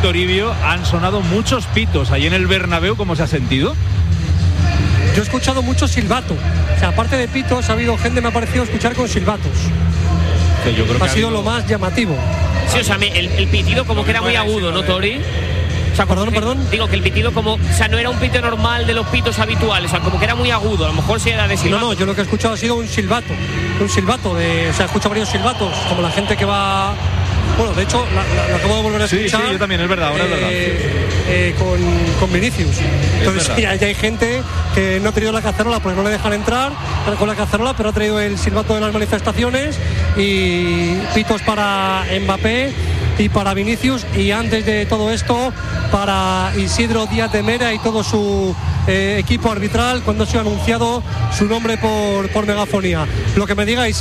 Toribio, han sonado muchos pitos ahí en el Bernabéu. ¿Cómo se ha sentido? Yo he escuchado mucho silbato. O sea, aparte de pitos, ha habido gente, me ha parecido escuchar con silbatos. Sí, yo creo que ha sido lo más llamativo. Sí, o sea, el pitido como que era muy agudo, ¿no, Tori? O sea, perdón. Digo que el pitido como, o sea, no era un pito normal de los pitos habituales, o sea, como que era muy agudo, a lo mejor sí era de silbato. No, yo lo que he escuchado ha sido un silbato o sea, he escuchado varios silbatos, como la gente que va. Bueno, de hecho, lo acabo de volver a escuchar. Sí, yo también, es verdad, ahora es verdad. Con Vinicius. Entonces, ya hay gente que no ha tenido la cacerola porque no le dejan entrar con la cacerola, pero ha traído el silbato de las manifestaciones y pitos para Mbappé y para Vinicius, y antes de todo esto para Isidro Díaz de Mera y todo su equipo arbitral cuando se ha anunciado su nombre por megafonía. Lo que me digáis,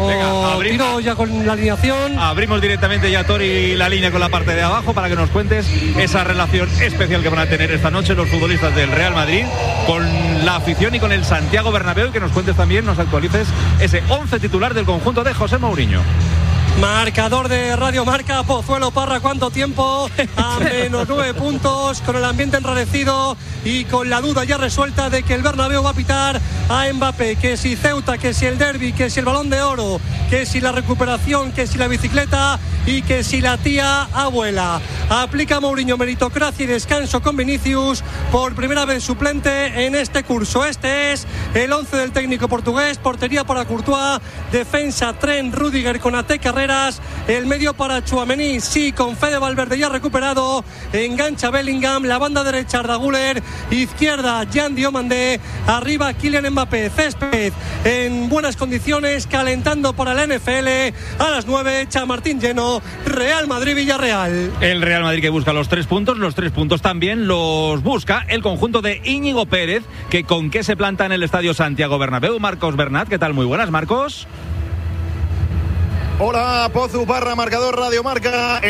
o tiro ya con la alineación. Abrimos directamente ya, Tori, la línea con la parte de abajo para que nos cuentes esa relación especial que van a tener esta noche los futbolistas del Real Madrid con la afición y con el Santiago Bernabéu, y que nos cuentes también, nos actualices ese 11 titular del conjunto de José Mourinho. Marcador de Radio Marca, Pozuelo Parra, ¿cuánto tiempo? A menos 9 puntos, con el ambiente enrarecido y con la duda ya resuelta de que el Bernabéu va a pitar a Mbappé, que si Ceuta, que si el derbi, que si el Balón de Oro, que si la recuperación, que si la bicicleta y que si la tía abuela. Aplica Mourinho meritocracia y descanso con Vinicius, por primera vez suplente en este curso. Este es el 11 del técnico portugués: portería para Courtois, defensa Trent, Rudiger, Konaté, Carreras, el medio para Tchouaméni, sí, con Fede Valverde ya recuperado, engancha Bellingham, la banda derecha Arda Güler, izquierda Jan Diomandé, arriba Kylian Mbappé. Césped en buenas condiciones, calentando para la NFL. A las 9, Chamartín lleno, Real Madrid-Villarreal. El Real Madrid que busca los 3 puntos también los busca el conjunto de Íñigo Pérez, que con qué se planta en el estadio Santiago Bernabéu. Marcos Bernat, ¿qué tal? Muy buenas, Marcos. Hola, Pozu Parra, marcador Radio Marca.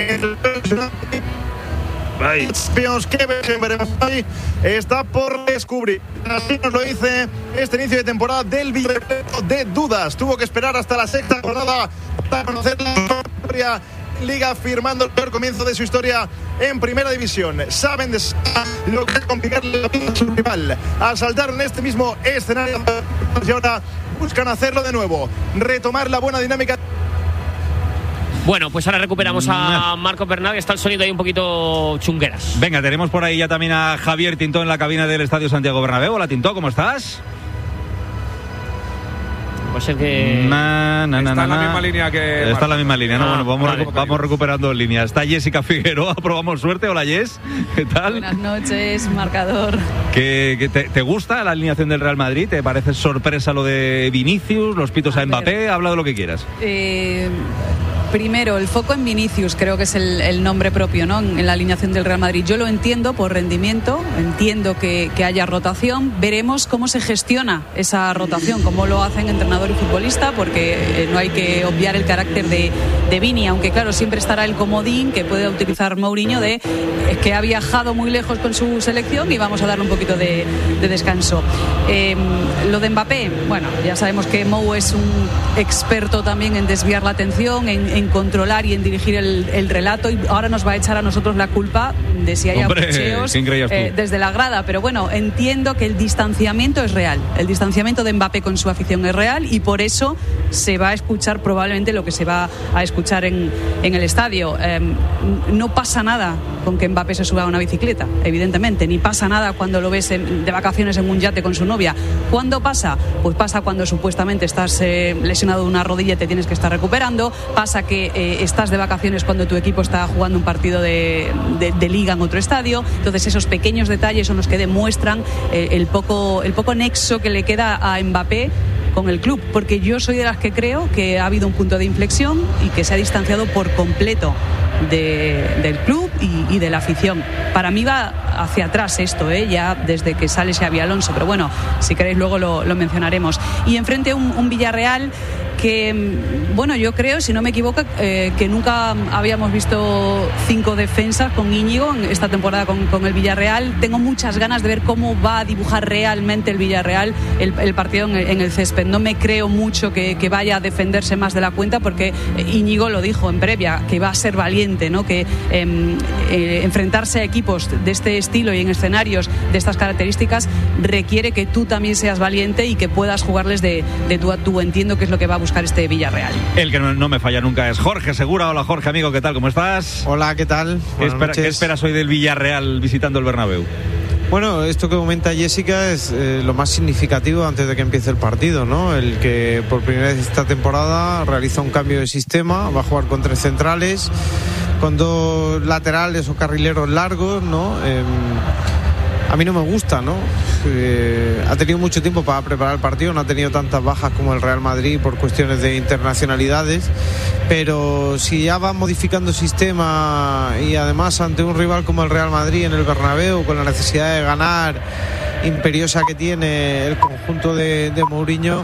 Champions que está por descubrir. Así nos lo dice este inicio de temporada del Villarreal de dudas. Tuvo que esperar hasta la sexta jornada para conocer la historia Liga, firmando el peor comienzo de su historia en Primera División. Saben de lo que es complicarle la vida a su rival. Asaltaron en este mismo escenario y ahora buscan hacerlo de nuevo, retomar la buena dinámica. Bueno, pues ahora recuperamos a Marcos Bernat, que está el sonido ahí un poquito chungueras. Venga, tenemos por ahí ya también a Javier Tintó en la cabina del estadio Santiago Bernabéu. Hola, Tintó, ¿cómo estás? Puede ser que está en la misma línea que está en la misma línea, ¿no? Bueno, vale. vamos recuperando líneas. Está Jessica Figueroa, probamos suerte. Hola, Jess, ¿qué tal? Buenas noches, marcador. ¿Te gusta la alineación del Real Madrid? ¿Te parece sorpresa lo de Vinicius, los pitos a Mbappé? Habla de lo que quieras. Primero, el foco en Vinicius, creo que es el nombre propio, ¿no? En la alineación del Real Madrid. Yo lo entiendo por rendimiento, entiendo que haya rotación. Veremos cómo se gestiona esa rotación, cómo lo hacen entrenador y futbolista, porque no hay que obviar el carácter de Vini, aunque claro, siempre estará el comodín que puede utilizar Mourinho de que ha viajado muy lejos con su selección y vamos a darle un poquito de descanso. Lo de Mbappé, bueno, ya sabemos que Mou es un experto también en desviar la atención, en controlar y en dirigir el relato, y ahora nos va a echar a nosotros la culpa de si hay abucheos desde la grada, pero bueno, entiendo que el distanciamiento es real, el distanciamiento de Mbappé con su afición es real, y por eso se va a escuchar probablemente lo que se va a escuchar en el estadio. No pasa nada con que Mbappé se suba a una bicicleta, evidentemente, ni pasa nada cuando lo ves de vacaciones en un yate con su novia. ¿Cuándo pasa? Pues pasa cuando supuestamente estás lesionado de una rodilla y te tienes que estar recuperando, pasa que estás de vacaciones cuando tu equipo está jugando un partido de liga en otro estadio. Entonces esos pequeños detalles son los que demuestran el poco nexo que le queda a Mbappé con el club, porque yo soy de las que creo que ha habido un punto de inflexión y que se ha distanciado por completo del club y de la afición. Para mí va hacia atrás esto, ya desde que sale Xabi Alonso, pero bueno, si queréis luego lo mencionaremos. Y enfrente un Villarreal bueno, yo creo, si no me equivoco, que nunca habíamos visto 5 defensas con Íñigo en esta temporada con el Villarreal. Tengo muchas ganas de ver cómo va a dibujar realmente el Villarreal el partido en el césped. No me creo mucho que vaya a defenderse más de la cuenta, porque Íñigo lo dijo en previa, que va a ser valiente, ¿no? Que enfrentarse a equipos de este estilo y en escenarios de estas características requiere que tú también seas valiente y que puedas jugarles de tú a tú. Entiendo que es lo que va a buscar este Villarreal. El que no me falla nunca es Jorge Segura. Hola Jorge, amigo, ¿qué tal? ¿Cómo estás? Hola, ¿qué tal? ¿Qué esperas hoy del Villarreal visitando el Bernabéu? Bueno, esto que comenta Jessica es lo más significativo antes de que empiece el partido, ¿no? El que por primera vez esta temporada realiza un cambio de sistema, va a jugar con 3 centrales, con 2 laterales o carrileros largos, ¿no? A mí no me gusta, ¿no? Ha tenido mucho tiempo para preparar el partido, no ha tenido tantas bajas como el Real Madrid por cuestiones de internacionalidades, pero si ya va modificando sistema y además ante un rival como el Real Madrid en el Bernabéu, con la necesidad de ganar imperiosa que tiene el conjunto de Mourinho,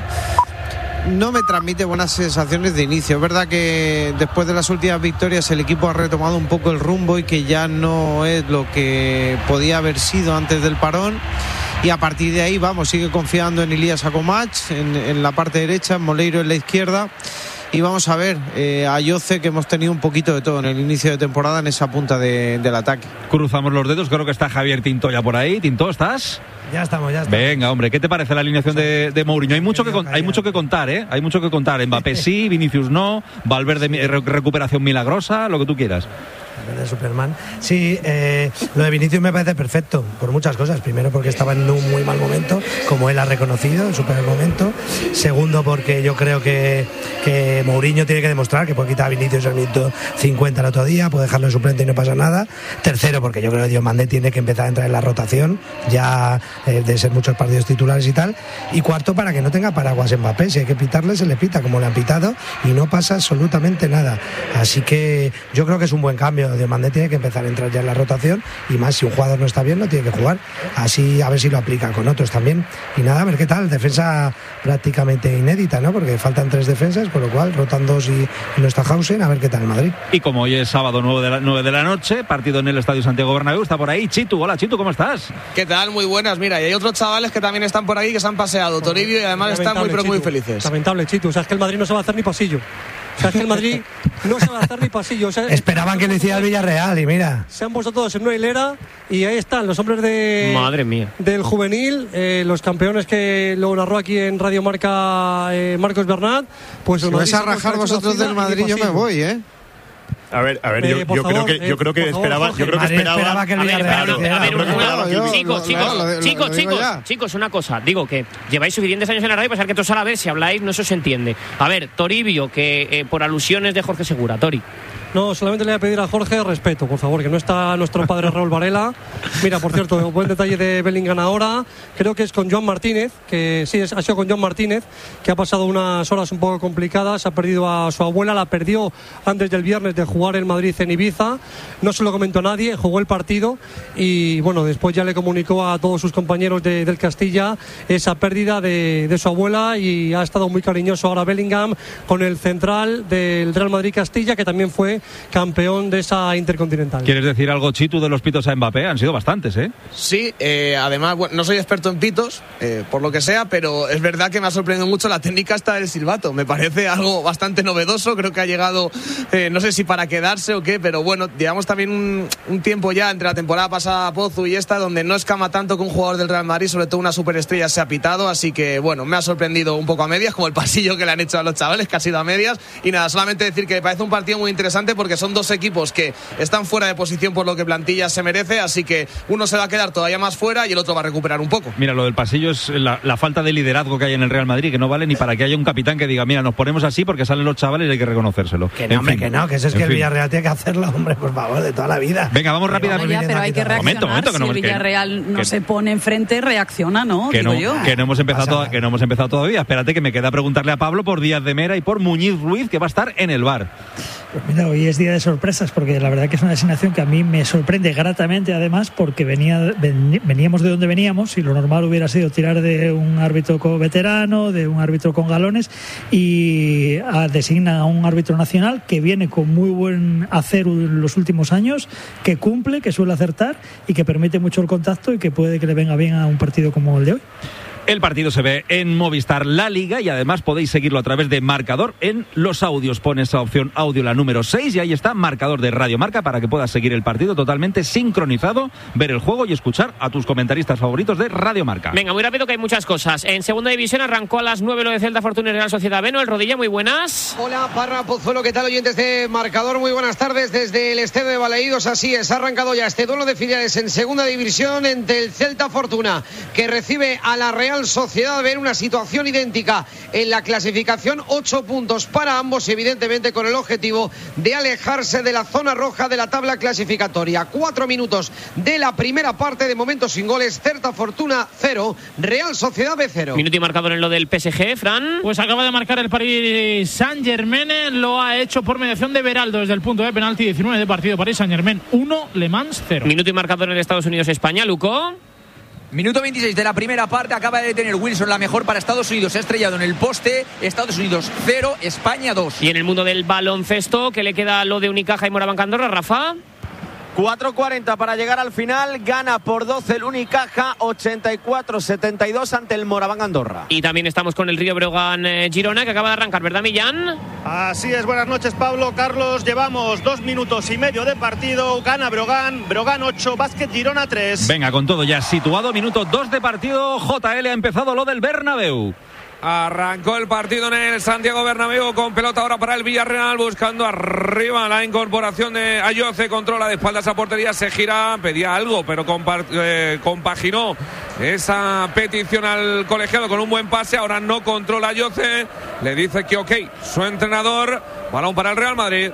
no me transmite buenas sensaciones de inicio. Es verdad que después de las últimas victorias el equipo ha retomado un poco el rumbo y que ya no es lo que podía haber sido antes del parón, y a partir de ahí sigue confiando en Ilías Akomach en la parte derecha, en Moleiro en la izquierda, y vamos a ver a Yoce, que hemos tenido un poquito de todo en el inicio de temporada en esa punta del ataque. Cruzamos los dedos, creo que está Javier Tinto ya por ahí. Tinto, ¿estás? Ya estamos. Venga, hombre, ¿qué te parece la alineación de Mourinho? Hay mucho que contar, ¿eh? Hay mucho que contar. Mbappé sí, Vinicius no, Valverde recuperación milagrosa, lo que tú quieras. De Superman. Sí, lo de Vinicius me parece perfecto por muchas cosas. Primero, porque estaba en un muy mal momento, como él ha reconocido, en su peor momento. Segundo, porque yo creo que Mourinho tiene que demostrar que puede quitar a Vinicius el minuto 50 el otro día, puede dejarlo en suplente y no pasa nada. Tercero, porque yo creo que Diomandé tiene que empezar a entrar en la rotación ya de ser muchos partidos titulares y tal. Y cuarto, para que no tenga paraguas Mbappé. Si hay que pitarle, se le pita como le han pitado y no pasa absolutamente nada. Así que yo creo que es un buen cambio. Diomandé tiene que empezar a entrar ya en la rotación, y más si un jugador no está bien, no tiene que jugar. Así a ver si lo aplica con otros también. Y nada, a ver qué tal. Defensa prácticamente inédita, ¿no? Porque faltan 3 defensas, por lo cual rotan 2 y no está Hausen. A ver qué tal el Madrid. Y como hoy es sábado 9 de la noche, partido en el Estadio Santiago Bernabéu, está por ahí Chitu. Hola Chitu, ¿cómo estás? ¿Qué tal? Muy buenas. Mira, y hay otros chavales que también están por aquí, que se han paseado, Toribio, y además están muy felices. Lamentable, Chitu. O sea, es que el Madrid no se va a hacer ni pasillo. O sea, es que el Madrid no se va a hacer ni pasillo. O sea, esperaban que lo hiciera el Villarreal y mira. Se han puesto todos en una hilera y ahí están los hombres Madre mía. Del juvenil, los campeones que lo narró aquí en Radio Marca Marcos Bernat. Pues si vais a rajar vosotros del Madrid, yo me voy, ¿eh? A ver, yo creo que esperaba que el Chicos, una cosa, digo que lleváis suficientes años en la radio, pensar que todos a la vez, si habláis no se os entiende. A ver, Toribio, que por alusiones de Jorge Segura, Tori. No, solamente le voy a pedir a Jorge respeto, por favor, que no está nuestro padre Raúl Varela. Mira, por cierto, buen detalle de Bellingham ahora. Creo que es con Joan Martínez, que sí, ha sido con Joan Martínez, que ha pasado unas horas un poco complicadas. Ha perdido a su abuela, la perdió antes del viernes de jugar en Madrid en Ibiza. No se lo comentó a nadie, jugó el partido y bueno, después ya le comunicó a todos sus compañeros del Castilla esa pérdida de su abuela, y ha estado muy cariñoso ahora Bellingham con el central del Real Madrid Castilla, que también fue campeón de esa Intercontinental. ¿Quieres decir algo, Chitu, de los pitos a Mbappé? Han sido bastantes, ¿eh? Sí, además, bueno, no soy experto en pitos, por lo que sea, pero es verdad que me ha sorprendido mucho la técnica esta del silbato. Me parece algo bastante novedoso, creo que ha llegado, no sé si para quedarse o qué, pero bueno, llevamos también un tiempo ya entre la temporada pasada Pozu y esta, donde no escama tanto que un jugador del Real Madrid, sobre todo una superestrella, se ha pitado, así que bueno, me ha sorprendido un poco a medias, como el pasillo que le han hecho a los chavales, que ha sido a medias, y nada, solamente decir que me parece un partido muy interesante, porque son dos equipos que están fuera de posición por lo que plantilla se merece, así que uno se va a quedar todavía más fuera y el otro va a recuperar un poco. Mira, lo del pasillo es la falta de liderazgo que hay en el Real Madrid, que no vale ni para que haya un capitán que diga, mira, nos ponemos así porque salen los chavales y hay que reconocérselo. Que no, hombre, que no, que eso es que el Villarreal tiene que hacerlo, hombre, por favor, de toda la vida. Venga, vamos rápidamente. Pero hay que reaccionar. Momento, si el Villarreal no se pone enfrente, reacciona, ¿no? Que no hemos empezado todavía. Espérate, que me queda preguntarle a Pablo por Díaz de Mera y por Muñiz Ruiz, que va a estar en el bar. Pues mira, hoy es día de sorpresas, porque la verdad que es una designación que a mí me sorprende gratamente, además, porque veníamos de donde veníamos y lo normal hubiera sido tirar de un árbitro veterano, de un árbitro con galones, y designa a un árbitro nacional que viene con muy buen hacer en los últimos años, que cumple, que suele acertar y que permite mucho el contacto y que puede que le venga bien a un partido como el de hoy. El partido se ve en Movistar La Liga y además podéis seguirlo a través de Marcador en los audios. Pone esa opción audio, la número 6, y ahí está Marcador de Radio Marca para que puedas seguir el partido totalmente sincronizado, ver el juego y escuchar a tus comentaristas favoritos de Radio Marca. Venga, muy rápido que hay muchas cosas. En segunda división arrancó a las 9 lo de Celta, Fortuna y Real Sociedad B. El Rodilla, muy buenas. Hola, Parra, Pozuelo, ¿qué tal, oyentes de Marcador? Muy buenas tardes desde el estadio de Balaídos. Así es, ha arrancado ya este duelo de filiales en segunda división entre el Celta Fortuna, que recibe a la Real Sociedad B, una situación idéntica en la clasificación, 8 puntos para ambos, evidentemente con el objetivo de alejarse de la zona roja de la tabla clasificatoria. 4 minutos de la primera parte, de momento sin goles. Celta Fortuna 0, Real Sociedad B 0. Minuto y marcador en lo del PSG, Fran. Pues acaba de marcar el Paris Saint-Germain, lo ha hecho por mediación de Beraldo desde el punto de penalti. 19 de partido, Paris Saint-Germain 1, Le Mans 0. Minuto y marcador en Estados Unidos-España, Luco. Minuto 26 de la primera parte, acaba de tener Wilson la mejor para Estados Unidos, se ha estrellado en el poste. Estados Unidos 0, España 2. Y en el mundo del baloncesto, ¿qué le queda a lo de Unicaja y Moraván Andorra, Rafa? 4:40 para llegar al final, gana por 12 el Unicaja, 84-72 ante el Moraván Andorra. Y también estamos con el Río Breogán Girona, que acaba de arrancar, ¿verdad, Millán? Así es, buenas noches, Pablo, Carlos, llevamos 2 minutos y medio de partido, gana Breogán 8, Básquet Girona 3. Venga, con todo ya situado, minuto 2 de partido, JL ha empezado lo del Bernabéu. Arrancó el partido en el Santiago Bernabéu con pelota ahora para el Villarreal, buscando arriba la incorporación de Ayoce, controla de espaldas a portería, se gira, pedía algo, pero compaginó esa petición al colegiado con un buen pase. Ahora no controla Ayoce, le dice que ok, su entrenador. Balón para el Real Madrid.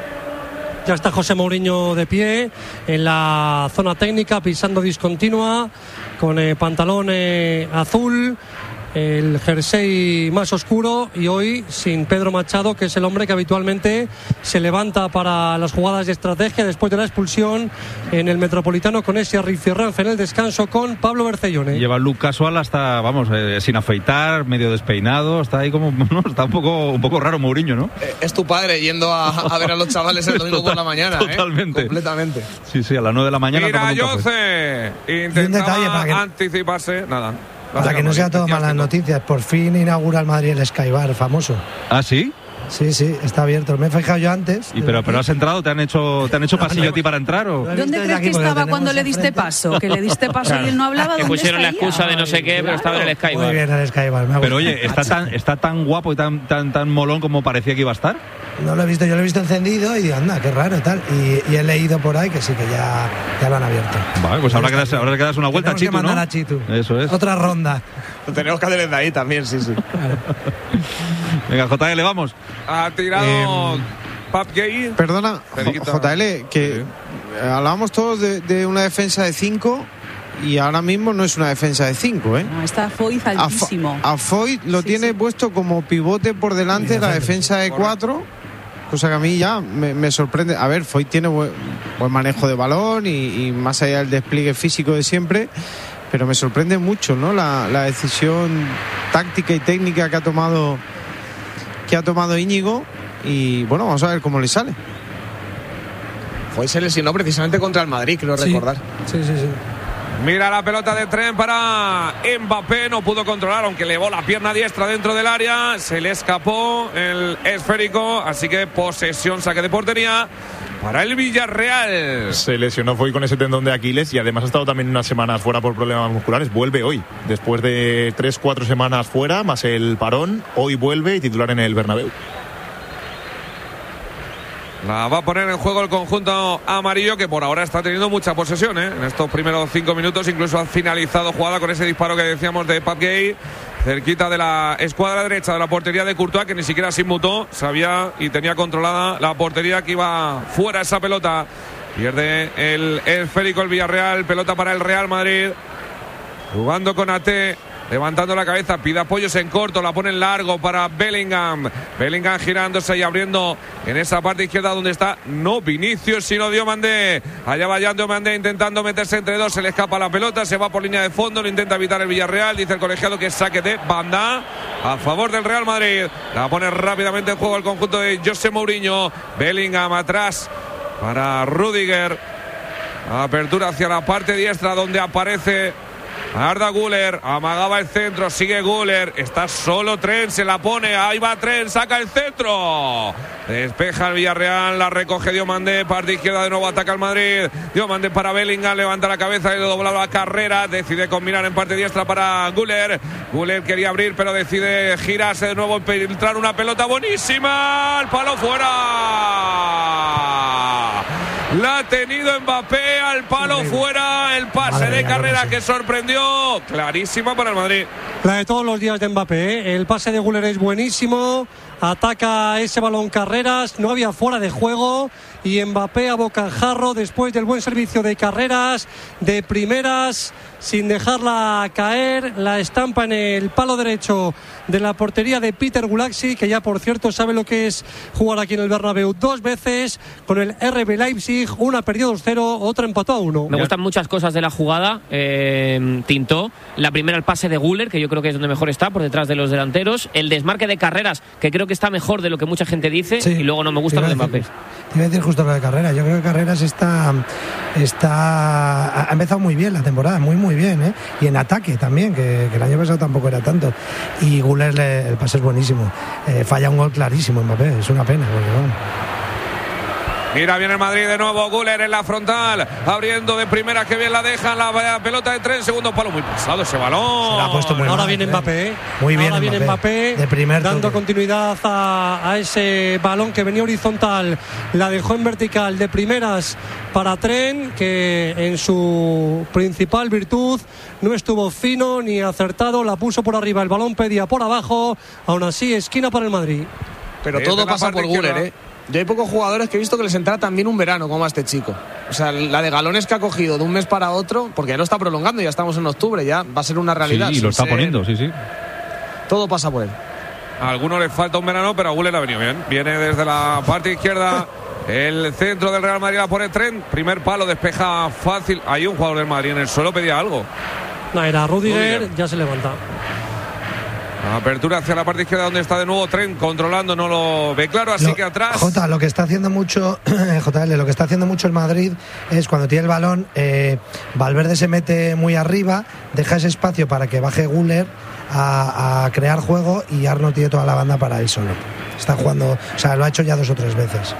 Ya está José Mourinho de pie en la zona técnica, pisando discontinua, con pantalón azul, el jersey más oscuro, y hoy sin Pedro Machado, que es el hombre que habitualmente se levanta para las jugadas de estrategia después de la expulsión en el Metropolitano con ese rifirrafe en el descanso con Pablo Bercellone. Lleva el look casual hasta, vamos, sin afeitar, medio despeinado, está ahí como, no, está un poco raro Mourinho, ¿no? Es tu padre yendo a ver a los chavales el domingo por la mañana. Totalmente. Completamente. Sí, a las 9 de la mañana. Mira, Ayoce intentaba anticiparse, nada. Para que no sea todo malas noticias, por fin inaugura el Madrid el Skybar famoso. ¿Ah, sí? Sí, está abierto. Me he fijado yo antes. ¿Pero has entrado? ¿Te han hecho pasillo a ti para entrar? ¿o? ¿Dónde crees que estaba cuando le diste paso? Que le diste paso y él no hablaba. Que pusieron la excusa de no sé qué, pero estaba en el Skybar. Muy bien, el Skybar. Pero oye, ¿está tan guapo y tan molón como parecía que iba a estar? No lo he visto, yo lo he visto encendido y digo, anda, qué raro y tal. Y he leído por ahí que sí, que ya lo han abierto. Vale, pues habrá que darse una vuelta a Chitu, mandar ¿no? a Chitu. Eso es. Otra ronda. Lo tenemos que hacer desde ahí también, sí. Venga, JL, vamos. Ha tirado Pap Gay. Perdona, JL, que hablábamos todos de una defensa de 5 y ahora mismo no es una defensa de 5, ¿eh? No, está Foyt altísimo. A Foyt lo tiene puesto como pivote por delante de la defensa de 4, cosa que a mí ya me sorprende. A ver, Foyt tiene buen manejo de balón y más allá del despliegue físico de siempre, pero me sorprende mucho, ¿no? La decisión táctica y técnica que ha tomado Íñigo, y bueno, vamos a ver cómo le sale. Foyt se lesionó precisamente contra el Madrid, creo recordar. Sí. Mira la pelota de tren para Mbappé, no pudo controlar, aunque elevó la pierna diestra dentro del área, se le escapó el esférico, así que posesión, saque de portería para el Villarreal. Se lesionó Foyt con ese tendón de Aquiles y además ha estado también unas semanas fuera por problemas musculares. Vuelve hoy, después de 3-4 semanas fuera, más el parón, hoy vuelve y titular en el Bernabéu. La va a poner en juego el conjunto amarillo, que por ahora está teniendo mucha posesión, ¿eh? En estos primeros 5 minutos incluso ha finalizado jugada con ese disparo que decíamos de Pap Gay, cerquita de la escuadra derecha de la portería de Courtois, que ni siquiera se inmutó, sabía y tenía controlada la portería, que iba fuera esa pelota. Pierde el esférico el Villarreal, pelota para el Real Madrid, jugando con Ate levantando la cabeza, pide apoyos en corto, la pone en largo para Bellingham. Bellingham girándose y abriendo en esa parte izquierda donde está no Vinicius, sino Diomandé. Allá va ya Diomandé intentando meterse entre dos, se le escapa la pelota, se va por línea de fondo, lo intenta evitar el Villarreal, dice el colegiado que es saque de banda a favor del Real Madrid. La pone rápidamente en juego el conjunto de José Mourinho. Bellingham atrás para Rüdiger. Apertura hacia la parte diestra donde aparece Arda Güler, amagaba el centro, sigue Güler, está solo Trent, se la pone, ahí va Trent, saca el centro, despeja el Villarreal, la recoge Diomandé, parte izquierda de nuevo, ataca el Madrid, Diomandé para Bellingham, levanta la cabeza y le dobla la carrera, decide combinar en parte diestra para Güler, Güler quería abrir pero decide girarse de nuevo, filtrar una pelota buenísima, al palo fuera. La ha tenido Mbappé, al palo fuera, el pase de carrera que sorprendió, clarísima para el Madrid. La de todos los días de Mbappé, ¿eh? El pase de Güler es buenísimo, ataca ese balón Carreras, no había fuera de juego y Mbappé a bocajarro después del buen servicio de Carreras, de primeras, sin dejarla caer, la estampa en el palo derecho de la portería de Peter Gulaxi, que ya por cierto sabe lo que es jugar aquí en el Bernabéu 2 veces con el RB Leipzig, una perdió 2-0, otra empató a 1. Me gustan muchas cosas de la jugada, Tintó. La primera, el pase de Güler, que yo creo que es donde mejor está, por detrás de los delanteros. El desmarque de Carreras, que creo que está mejor de lo que mucha gente dice, sí. Y luego no me gusta lo de Mbappé. Te iba a decir justo lo de Carreras. Yo creo que Carreras ha empezado muy bien la temporada, muy bien, ¿eh? Y en ataque también, que el año pasado tampoco era tanto. Y Güler, el pase es buenísimo. Falla un gol clarísimo Mbappé, es una pena, porque bueno. Mira, viene el Madrid de nuevo, Güler en la frontal, abriendo de primera, que bien la dejan, la pelota de 3 segundos, palo muy pasado ese balón. Se la ha puesto muy ahora mal, viene Mbappé, muy bien. Ahora viene Mbappé de primer dando toque. continuidad a ese balón que venía horizontal, la dejó en vertical de primeras para Trent, que en su principal virtud no estuvo fino ni acertado, la puso por arriba, el balón pedía por abajo, aún así esquina para el Madrid. Pero todo pasa por Güler, ¿eh? Yo hay pocos jugadores que he visto que les entra también un verano como a este chico. O sea, la de galones que ha cogido de un mes para otro, porque ya lo está prolongando, ya estamos en octubre, ya va a ser una realidad. Sí, lo está poniendo, sí. Todo pasa por él. A algunos les falta un verano, pero a Güler ha venido bien. Viene desde la parte izquierda, el centro del Real Madrid, la pone Trent, primer palo, despeja fácil. Hay un jugador del Madrid en el suelo, pedía algo. No, era Rüdiger, ya se levanta. Apertura hacia la parte izquierda donde está de nuevo Trent controlando, no lo ve claro, así que atrás. Lo que está haciendo mucho JL, lo que está haciendo mucho el Madrid es cuando tiene el balón, Valverde se mete muy arriba, deja ese espacio para que baje Güler a crear juego y Arnold tiene toda la banda para él solo. Está jugando, o sea, lo ha hecho ya 2 o 3 veces.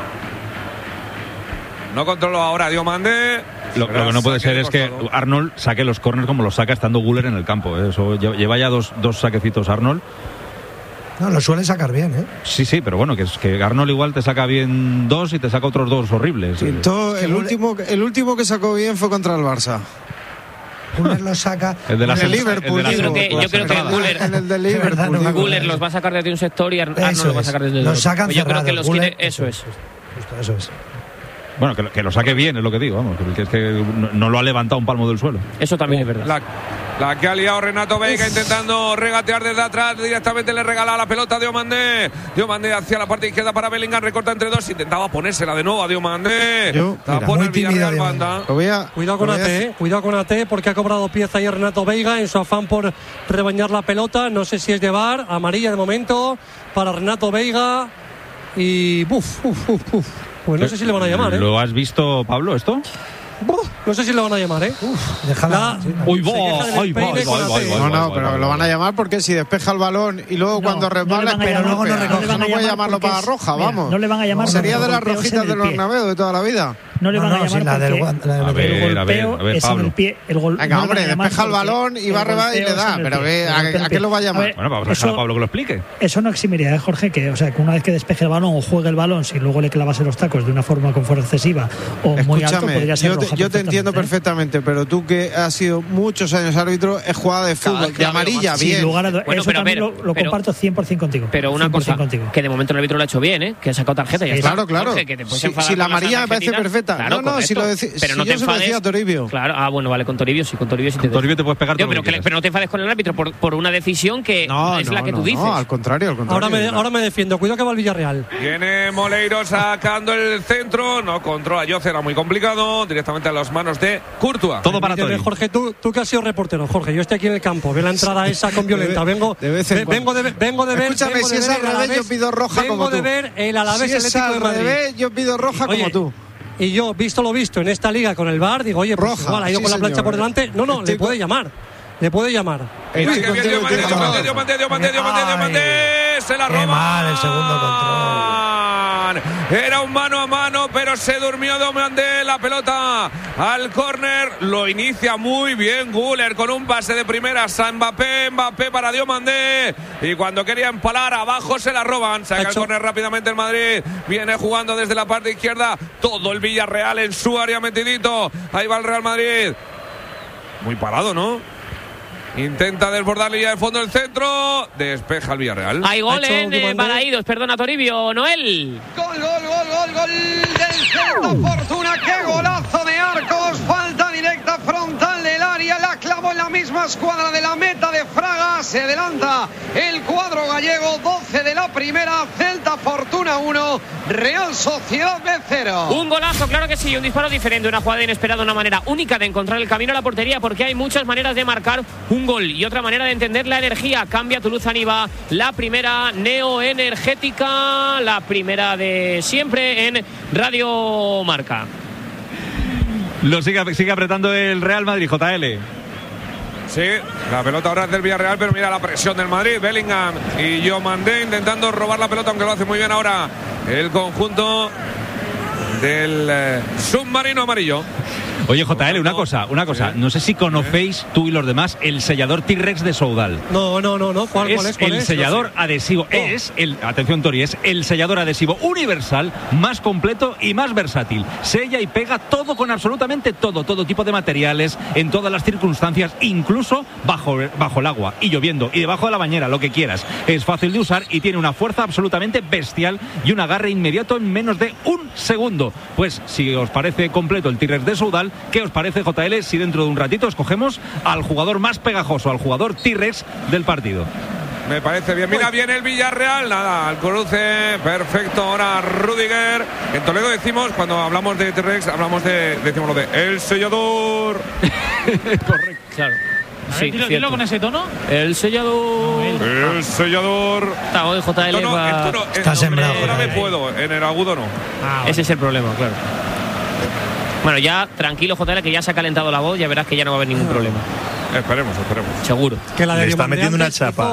No controló ahora Diomandé. Lo que no puede ser es que Arnold saque los córners como los saca estando Güler en el campo, ¿eh? Eso lleva ya dos saquecitos Arnold. No, lo suele sacar bien, ¿eh? Sí, pero bueno, que Arnold igual te saca bien 2 y te saca otros 2 horribles. Sí, el último que sacó bien fue contra el Barça. Güler lo saca. El de Liverpool. Yo creo que Güler, en el de Liverpool. Güler los va a sacar desde un sector y Arnold los va a sacar desde el otro. Los sacan yo creo que los Güler, quiere, eso es. Justo, eso es. Bueno, que lo saque bien, es lo que digo, vamos, que es que no lo ha levantado un palmo del suelo. Eso también es verdad. La que ha liado Renato Veiga intentando regatear desde atrás, directamente le regala la pelota a Diomandé. Diomandé hacia la parte izquierda para Bellingham, recorta entre dos, intentaba ponérsela de nuevo a Diomandé. Pone el Villarreal banda. Cuidado con AT, porque ha cobrado pieza ahí Renato Veiga en su afán por rebañar la pelota. No sé si es de VAR, amarilla de momento para Renato Veiga. Y pues no sé si le van a llamar, ¿eh? ¿Lo has visto, Pablo, esto? No sé si le van a llamar, ¿eh? Déjala. No, pero lo van a llamar porque si despeja el balón y luego cuando resbala, pero luego no puede llamarlo para roja, vamos. No le van a llamar. Sería de las rojitas del Bernabéu de toda la vida. No le van a llamar el golpeo es en el pie. Venga, hombre, despeja el balón y va a rebajar y le da. Pero ¿a qué lo va a llamar? Bueno, vamos a dejar a Pablo que lo explique. Eso no eximiría, Jorge, que una vez que despeje el balón o juegue el balón, si luego le clavas en los tacos de una forma con fuerza excesiva o muy alto, podría ser roja. Yo te entiendo perfectamente, pero tú que has sido muchos años árbitro, es jugada de fútbol, de amarilla, bien. Eso también lo comparto 100% contigo. Pero una cosa, que de momento el árbitro lo ha hecho bien, que ha sacado tarjeta. Claro. Si la amarilla me parece perfecta. falta. Claro, no, si lo pero si no te yo se lo decía a Toribio. Claro, bueno, vale, con Toribio sí, con Toribio sí te puedes pegar todo lo que pero no te enfades con el árbitro por una decisión que es la que tú dices. No, al contrario. Ahora me defiendo, cuidado que va el Villarreal. Viene Moleiro sacando el centro, no controla Yoce, era muy complicado, directamente a las manos de Courtois. Todo para Toribio. Jorge, tú que has sido reportero, Jorge, yo estoy aquí en el campo, veo la entrada esa con Violenta, vengo de ver. Escúchame, si es al revés, yo pido roja como tú. Vengo de ver el Alavés Atlético de Madrid. Revés, yo pido roja como tú. Y yo, visto lo visto en esta liga con el VAR, digo, oye, pues roja, igual ha ido con la plancha por delante. No, le puede llamar. Le puede llamar. Diomandé, se la roba. Qué mal el segundo control. Era un mano a mano, pero se durmió Diomandé. La pelota al córner. Lo inicia muy bien Güler con un pase de primera a Mbappé para Diomandé. Y cuando quería empalar, abajo se la roban. Saca el córner rápidamente el Madrid. Viene jugando desde la parte izquierda. Todo el Villarreal en su área metidito. Ahí va el Real Madrid. Muy parado, ¿no? Intenta desbordar línea de fondo del centro. Despeja el Villarreal. Hay gol en Balaídos, perdona Toribio, Noel. Gol del Celta Fortuna. Qué golazo de Arcos. Falta directa frontal del área. La clavó en la misma escuadra de la meta de Fraga. Se adelanta el cuadro gallego. 12 de la primera. Celta Fortuna 1. Real Sociedad B 0. Un golazo, claro que sí. Un disparo diferente. Una jugada inesperada. Una manera única de encontrar el camino a la portería. Porque hay muchas maneras de marcar un gol y otra manera de entender la energía. Cambia Toulouse-Aniva, la primera neoenergética, la primera de siempre en Radio Marca. Lo sigue apretando el Real Madrid, JL. Sí, la pelota ahora es del Villarreal, pero mira la presión del Madrid. Bellingham y Diomandé intentando robar la pelota, aunque lo hace muy bien ahora el conjunto del submarino amarillo. Oye, JL, una cosa. No sé si conocéis tú y los demás el sellador T-Rex de Soudal. No. ¿Cuál es? El sellador adhesivo. Atención, Tori, es el sellador adhesivo universal más completo y más versátil. Sella y pega todo con absolutamente todo tipo de materiales, en todas las circunstancias, incluso bajo el agua y lloviendo y debajo de la bañera, lo que quieras. Es fácil de usar y tiene una fuerza absolutamente bestial y un agarre inmediato en menos de un segundo. Pues si os parece completo el T-Rex de Soudal, ¿qué os parece, JL, si dentro de un ratito escogemos al jugador más pegajoso, al jugador T-Rex del partido? Me parece bien. Mira, viene el Villarreal. Nada, al cruce. Perfecto. Ahora Rudiger. En Toledo decimos, cuando hablamos de T-Rex, decimos lo de el sellador. Correcto. Claro. Sí, dilo con ese tono. El sellador. El sellador. Está hoy JL. Está sembrado. No me puedo. En el agudo no. Ese es el problema, claro. Bueno, ya tranquilo, JL, que ya se ha calentado la voz, ya verás que ya no va a haber ningún problema. Esperemos. Seguro. Que la de le está metiendo una chapa.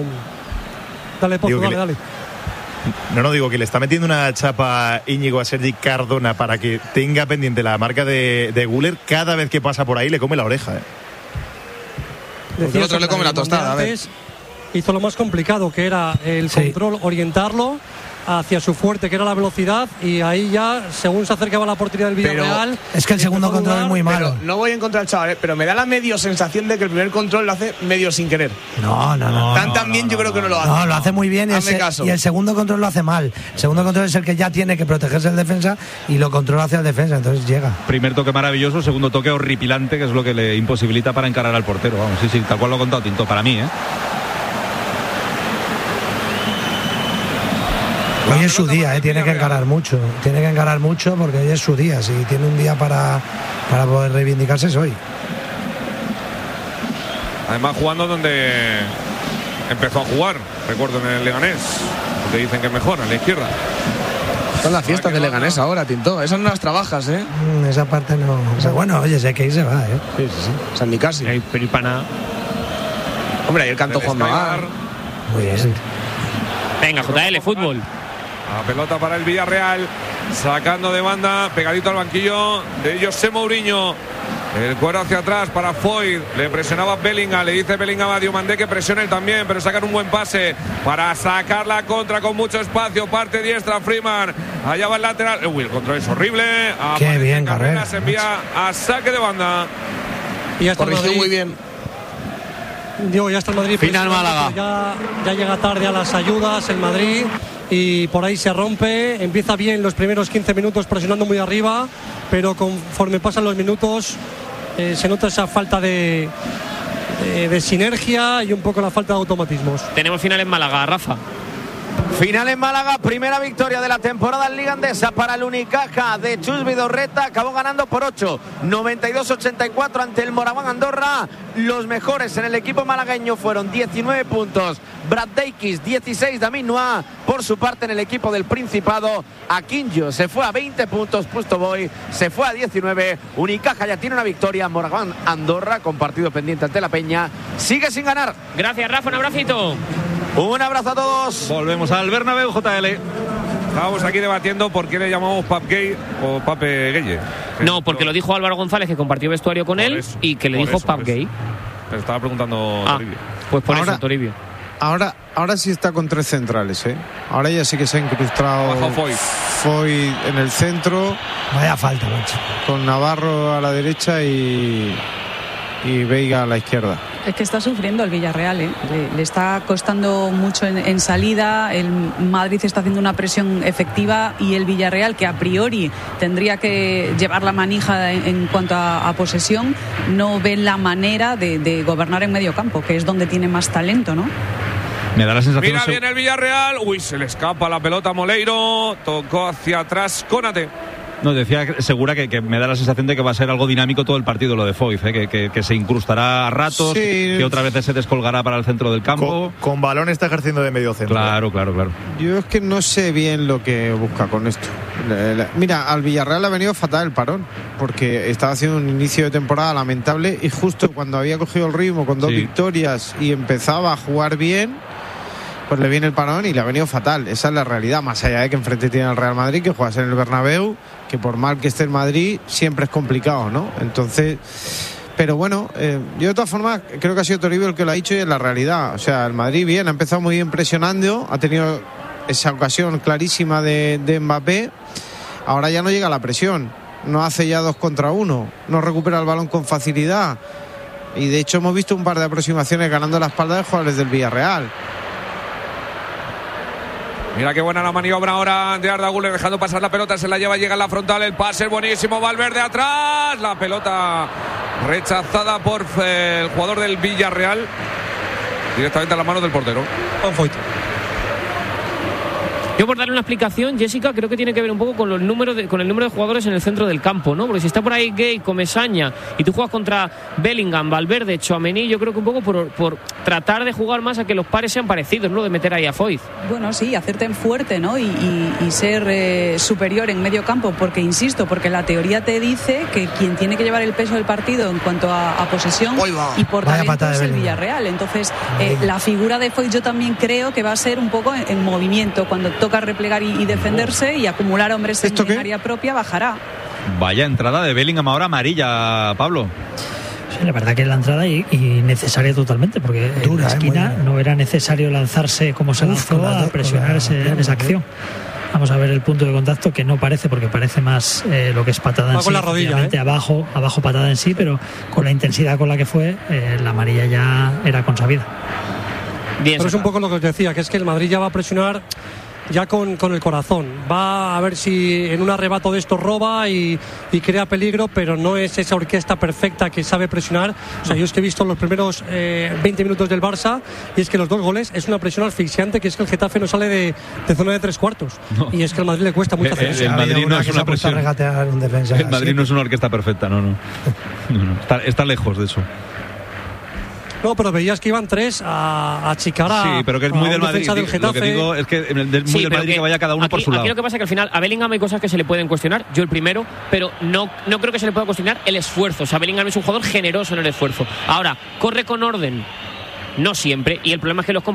Dale, Pozo, dale. No, digo que le está metiendo una chapa Íñigo a Sergi Cardona para que tenga pendiente la marca de Güler. Cada vez que pasa por ahí le come la oreja. Porque el otro le come la tostada. A ver. Hizo lo más complicado, que era el control, orientarlo hacia su fuerte, que era la velocidad, y ahí ya, según se acercaba a la portería del Villarreal... Pero es que el segundo control es muy malo. Pero no voy en contra del chaval, pero me da la medio sensación de que el primer control lo hace medio sin querer. No. Tan bien yo creo que no lo hace. No, lo hace muy bien y el segundo control lo hace mal. El segundo control es el que ya tiene que protegerse el defensa y lo controla hacia el defensa, entonces llega. Primer toque maravilloso, segundo toque horripilante, que es lo que le imposibilita para encarar al portero. Vamos, sí, tal cual lo ha contado Tinto, para mí, Hoy es su día, tiene que encarar mucho porque hoy es su día. Si tiene un día para poder reivindicarse es hoy. Además jugando donde empezó a jugar, recuerdo, en el Leganés, donde dicen que es mejor, en la izquierda. Son las fiestas de Leganés ahora, Tinto. Esas no las trabajas, Esa parte no. O sea, bueno, oye, si hay que ir se va, Sí. San Nicasio. Pero y para nada. Hombre, ahí el canto Juan Magar. Muy bien. Venga, JL, fútbol. La pelota para el Villarreal, sacando de banda, pegadito al banquillo de José Mourinho. El cuero hacia atrás para Foyt, le presionaba Bellingham, le dice Bellingham a Diomandé que presione él también, pero sacan un buen pase para sacar la contra con mucho espacio, parte diestra Freeman, allá va el lateral, el control es horrible. Qué bien, Carrera, se envía a saque de banda. Y hasta corrigió muy bien. Digo, ya está el Madrid. Final Málaga. Ya llega tarde a las ayudas el Madrid. y por ahí se rompe. Empieza bien los primeros 15 minutos presionando muy arriba, pero conforme pasan los minutos se nota esa falta de sinergia y un poco la falta de automatismos. Tenemos final en Málaga, Rafa. Final en Málaga, primera victoria de la temporada en Liga Andesa para el Unicaja de Chus Vidorreta. Acabó ganando por 8, 92-84 ante el Moraván Andorra. Los mejores en el equipo malagueño fueron 19 puntos Brad Deikis, 16 David Noah. Por su parte, en el equipo del Principado, Aquinjo se fue a 20 puntos, Pusto Boy se fue a 19. Unicaja ya tiene una victoria, Moraván Andorra con partido pendiente ante la Peña sigue sin ganar. Gracias, Rafa, un abracito. Un abrazo a todos. Volvemos al Bernabéu, JL. Estábamos aquí debatiendo por qué le llamamos Pap Gay o Pape Gueye. No, porque lo dijo Álvaro González, que compartió vestuario con él, y que le dijo Pap Gay. Pero estaba preguntando Toribio. Pues por eso, Toribio. Ahora sí está con 3 centrales, ¿eh? Ahora ya sí que se ha incrustado Foy en el centro. Vaya falta, macho. Con Navarro a la derecha y Veiga a la izquierda. Es que está sufriendo el Villarreal, ¿eh? Le está costando mucho en salida. El Madrid está haciendo una presión efectiva y el Villarreal, que a priori tendría que llevar la manija en cuanto a posesión, no ve la manera de gobernar en medio campo, que es donde tiene más talento, ¿no? Me da la sensación. Mira bien el Villarreal. Uy, se le escapa la pelota a Moleiro. Tocó hacia atrás Konate. No, decía Segura que me da la sensación de que va a ser algo dinámico todo el partido lo de Foyth, que se incrustará a ratos, sí, que otra vez se descolgará para el centro del campo. Con balón está ejerciendo de medio centro. Claro. Yo es que no sé bien lo que busca con esto. Mira, al Villarreal le ha venido fatal el parón, porque estaba haciendo un inicio de temporada lamentable y justo cuando había cogido el ritmo con 2 victorias y empezaba a jugar bien, pues le viene el parón y le ha venido fatal. Esa es la realidad, más allá de que enfrente tiene al Real Madrid, que juegas en el Bernabéu, que por mal que esté el Madrid siempre es complicado, ¿no? Entonces, pero bueno, yo de todas formas creo que ha sido Toribio el que lo ha dicho y es la realidad. O sea, el Madrid bien, ha empezado muy bien presionando, ha tenido esa ocasión clarísima de Mbappé, ahora ya no llega a la presión, no hace ya 2 contra 1, no recupera el balón con facilidad y de hecho hemos visto un par de aproximaciones ganando la espalda de jugadores del Villarreal. Mira qué buena la maniobra ahora de Arda Güler, dejando pasar la pelota, se la lleva, llega en la frontal, el pase es buenísimo, Valverde atrás, la pelota rechazada por el jugador del Villarreal, directamente a las manos del portero. Yo, por darle una explicación, Jessica, creo que tiene que ver un poco con el número de jugadores en el centro del campo, ¿no? Porque si está por ahí Gay, Comesaña y tú juegas contra Bellingham, Valverde, Tchouaméni, yo creo que un poco por tratar de jugar más a que los pares sean parecidos, ¿no? De meter ahí a Foyth. Bueno, sí, hacerte en fuerte, ¿no? Y ser superior en medio campo, porque insisto, porque la teoría te dice que quien tiene que llevar el peso del partido en cuanto a posesión y por talento es el Villarreal. Entonces, la figura de Foyth yo también creo que va a ser un poco en movimiento, cuando toca replegar y defenderse y acumular hombres en área propia, bajará. Vaya entrada de Bellingham ahora amarilla, Pablo. Sí, la verdad que es la entrada y necesaria totalmente, porque en la esquina no era necesario lanzarse como se lanzó a presionar esa acción. Vamos a ver el punto de contacto, que no parece, porque parece más lo que es patada en sí, la rodilla, abajo patada en sí, pero con la intensidad con la que fue, la amarilla ya era consabida. Bien, pero es un poco lo que os decía, que es que el Madrid ya va a presionar ya con el corazón, va a ver si en un arrebato de esto roba y crea peligro, pero no es esa orquesta perfecta que sabe presionar. O sea, yo es que he visto los primeros 20 minutos del Barça y es que los 2 goles es una presión asfixiante, que es que el Getafe no sale de zona de 3/4 y es que al Madrid le cuesta mucho hacer eso. El Madrid no es una presión, el Madrid no es una orquesta perfecta, no. Está lejos de eso. No, pero veías que iban 3 a achicar a. Sí, pero que es muy del Madrid. Del Getafe. Lo que digo es que muy del Madrid que vaya cada uno por su lado. Aquí lo que pasa es que al final a Bellingham hay cosas que se le pueden cuestionar, yo el primero, pero no creo que se le pueda cuestionar el esfuerzo. O sea, Bellingham es un jugador generoso en el esfuerzo. Ahora, corre con orden, no siempre, y el problema es que los